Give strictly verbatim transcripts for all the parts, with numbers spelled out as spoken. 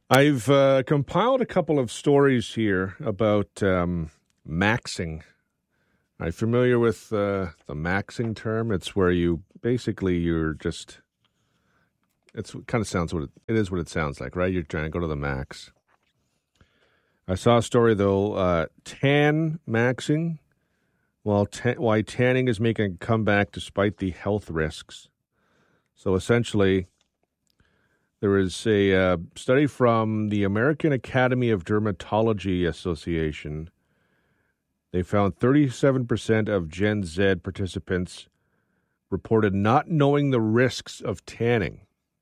I've uh, compiled a couple of stories here about um, maxing. Are you familiar with uh, the maxing term? It's where you basically you're just. It's it kind of sounds what it, it is. What it sounds like, right? You're trying to go to the max. I saw a story though. Uh, tan maxing. Well, ta- why tanning is making a comeback despite the health risks. So essentially, there is a uh, study from the American Academy of Dermatology Association. They found thirty-seven percent of Gen Z participants reported not knowing the risks of tanning.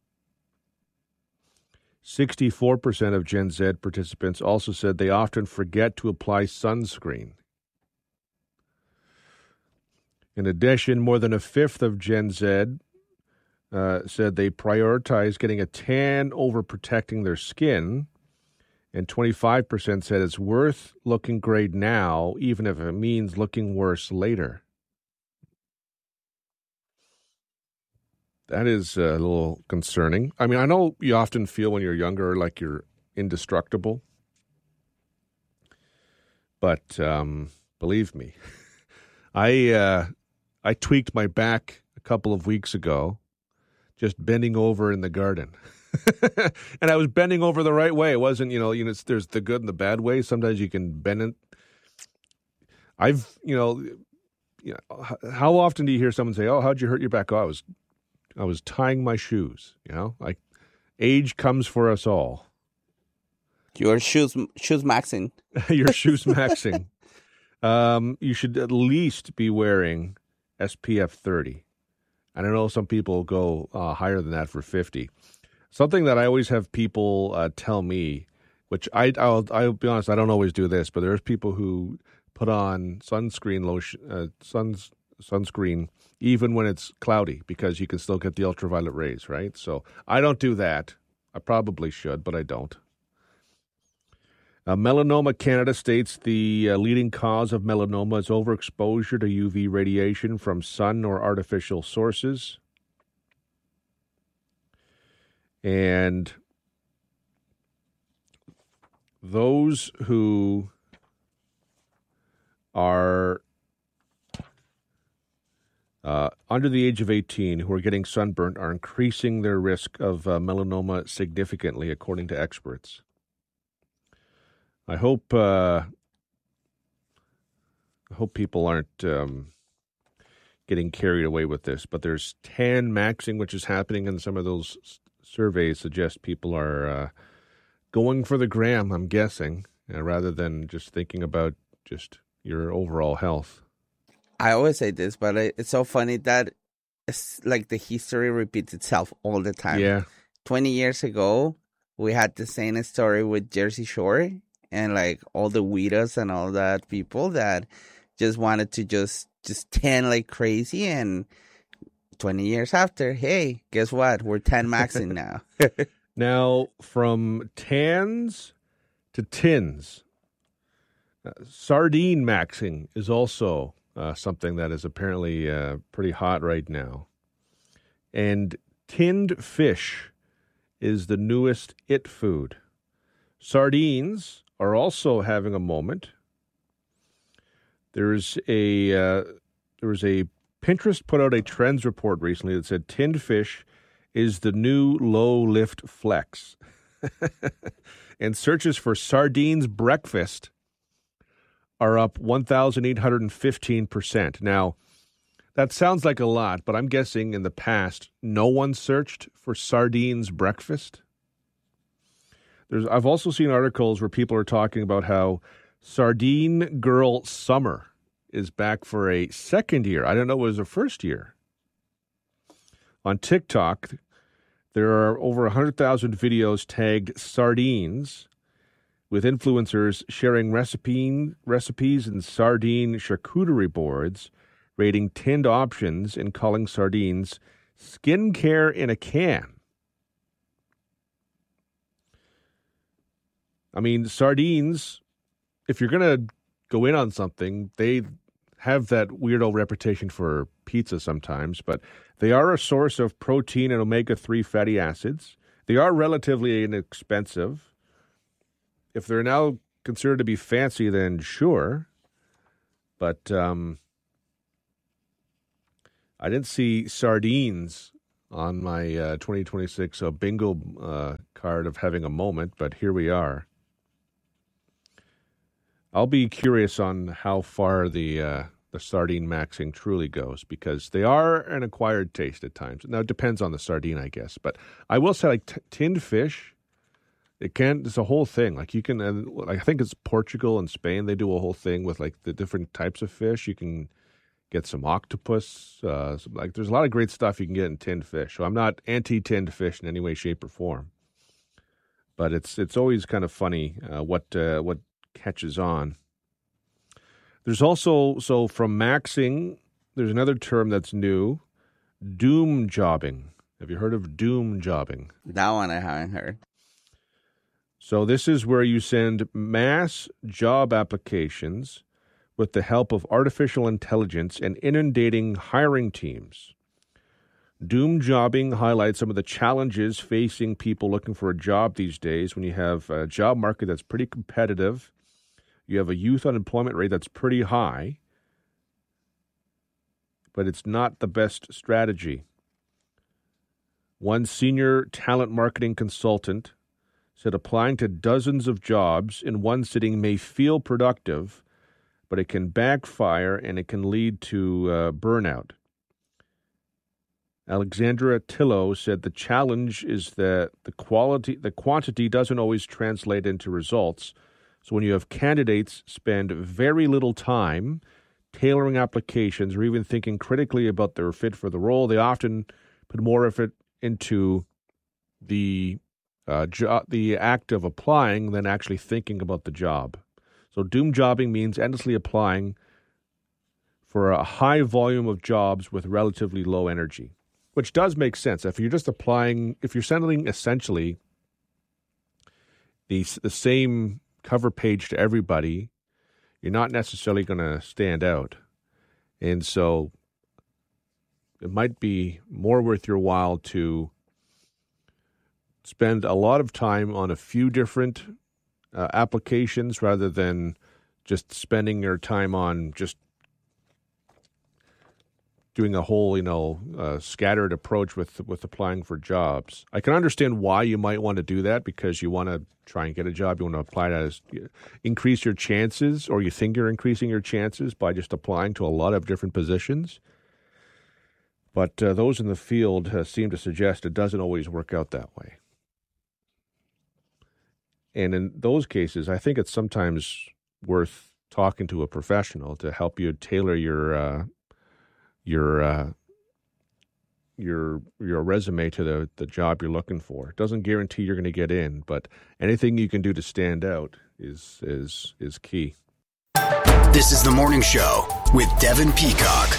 sixty-four percent of Gen Z participants also said they often forget to apply sunscreen. In addition, more than a fifth of Gen Z uh, said they prioritize getting a tan over protecting their skin, and twenty-five percent said it's worth looking great now, even if it means looking worse later. That is a little concerning. I mean, I know you often feel when you're younger like you're indestructible, but um, believe me, I uh, I tweaked my back a couple of weeks ago, just bending over in the garden. And I was bending over the right way. It wasn't, you know, you know, there's the good and the bad way. Sometimes you can bend it. I've, you know, you know, how often do you hear someone say, "Oh, how'd you hurt your back?" Oh, I was, I was tying my shoes. You know, like age comes for us all. Your shoes, shoes maxing. Your shoes maxing. Um, you should at least be wearing S P F thirty. And I know some people go uh, higher than that for fifty. Something that I always have people uh, tell me, which I, I'll, I'll be honest, I don't always do this, but there's people who put on sunscreen lotion, uh, suns, sunscreen even when it's cloudy because you can still get the ultraviolet rays, right? So I don't do that. I probably should, but I don't. Uh, Melanoma Canada states the uh, leading cause of melanoma is overexposure to U V radiation from sun or artificial sources. And those who are uh, under the age of eighteen who are getting sunburnt are increasing their risk of uh, melanoma significantly, according to experts. I hope uh, I hope people aren't um, getting carried away with this, but there's tan maxing, which is happening, and some of those s- surveys suggest people are uh, going for the gram, I'm guessing, uh, rather than just thinking about just your overall health. I always say this, but it's so funny that it's like the history repeats itself all the time. Yeah. twenty years ago, we had the same story with Jersey Shore and like all the weirdos and all that people that just wanted to just, just tan like crazy. And twenty years after, hey, guess what? We're tan maxing now. Now, from tans to tins, uh, sardine maxing is also uh, something that is apparently uh, pretty hot right now. And tinned fish is the newest it food. Sardines are also having a moment. There's a uh, there was a Pinterest put out a trends report recently that said tinned fish is the new low lift flex. And searches for sardines breakfast are up one thousand eight hundred fifteen percent. Now, that sounds like a lot, but I'm guessing in the past, no one searched for sardines breakfast. There's, I've also seen articles where people are talking about how Sardine Girl Summer is back for a second year. I don't know, it was a first year. On TikTok, there are over one hundred thousand videos tagged sardines, with influencers sharing recipe, recipes and sardine charcuterie boards, rating tinned options and calling sardines skincare in a can. I mean, sardines, if you're going to go in on something, they have that weirdo reputation for pizza sometimes, but they are a source of protein and omega three fatty acids. They are relatively inexpensive. If they're now considered to be fancy, then sure. But um, I didn't see sardines on my uh, twenty twenty-six uh, bingo uh, card of having a moment, but here we are. I'll be curious on how far the uh, the sardine maxing truly goes, because they are an acquired taste at times. Now, it depends on the sardine, I guess. But I will say, like, t- tinned fish, it can, it's a whole thing. Like, you can, uh, I think it's Portugal and Spain, they do a whole thing with, like, the different types of fish. You can get some octopus. Uh, some, like, there's a lot of great stuff you can get in tinned fish. So I'm not anti-tinned fish in any way, shape, or form. But it's it's always kind of funny uh, what uh, what catches on. There's also, so from maxing, there's another term that's new, doom jobbing. Have you heard of doom jobbing? That one I haven't heard. So this is where you send mass job applications with the help of artificial intelligence and inundating hiring teams. Doom jobbing highlights some of the challenges facing people looking for a job these days when you have a job market that's pretty competitive. You have a youth unemployment rate that's pretty high, but it's not the best strategy. One senior talent marketing consultant said applying to dozens of jobs in one sitting may feel productive, but it can backfire and it can lead to uh, burnout. Alexandra Tillow said the challenge is that the quality, the quantity doesn't always translate into results. So when you have candidates spend very little time tailoring applications or even thinking critically about their fit for the role, they often put more effort into the uh, jo- the act of applying than actually thinking about the job. So doom jobbing means endlessly applying for a high volume of jobs with relatively low energy, which does make sense. If you're just applying, if you're sending essentially the the same cover page to everybody, you're not necessarily going to stand out. And so it might be more worth your while to spend a lot of time on a few different uh, applications rather than just spending your time on just doing a whole, you know, uh, scattered approach with with applying for jobs. I can understand why you might want to do that, because you want to try and get a job. You want to apply to increase your chances, or you think you're increasing your chances by just applying to a lot of different positions. But uh, those in the field uh, seem to suggest it doesn't always work out that way. And in those cases, I think it's sometimes worth talking to a professional to help you tailor your uh, your uh, your your resume to the, the job you're looking for. It doesn't guarantee you're going to get in, but anything you can do to stand out is is is key. This is The Morning Show with Devin Peacock.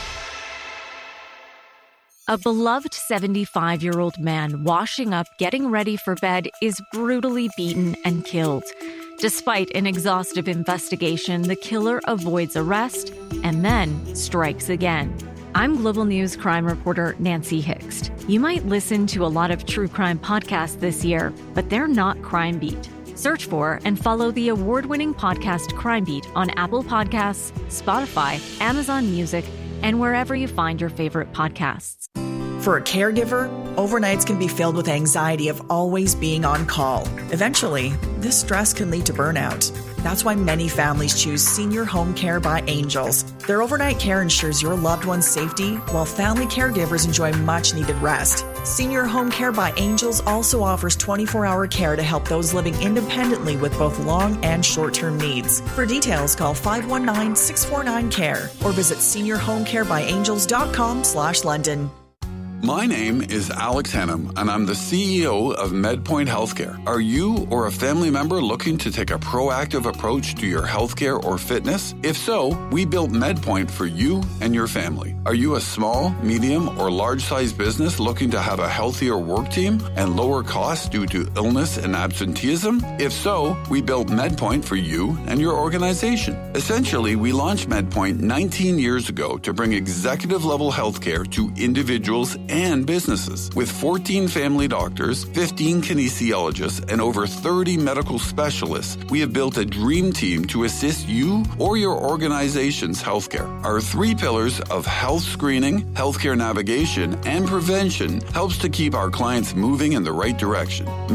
A beloved seventy-five-year-old man washing up, getting ready for bed, is brutally beaten and killed. Despite an exhaustive investigation, the killer avoids arrest and then strikes again. I'm Global News crime reporter Nancy Hixt. You might listen to a lot of true crime podcasts this year, but they're not Crime Beat. Search for and follow the award-winning podcast Crime Beat on Apple Podcasts, Spotify, Amazon Music, and wherever you find your favorite podcasts. For a caregiver, overnights can be filled with anxiety of always being on call. Eventually, this stress can lead to burnout. That's why many families choose Senior Home Care by Angels. Their overnight care ensures your loved one's safety, while family caregivers enjoy much-needed rest. Senior Home Care by Angels also offers twenty-four hour care to help those living independently with both long and short-term needs. For details, call five one nine, six four nine, C A R E or visit senior home care by angels dot com slash London. My name is Alex Hannum, and I'm the C E O of MedPoint Healthcare. Are you or a family member looking to take a proactive approach to your healthcare or fitness? If so, we built MedPoint for you and your family. Are you a small, medium, or large-sized business looking to have a healthier work team and lower costs due to illness and absenteeism? If so, we built MedPoint for you and your organization. Essentially, we launched MedPoint nineteen years ago to bring executive-level healthcare to individuals and businesses. With fourteen family doctors, fifteen kinesiologists, and over thirty medical specialists, we have built a dream team to assist you or your organization's healthcare. Our three pillars of health screening, healthcare navigation, and prevention helps to keep our clients moving in the right direction.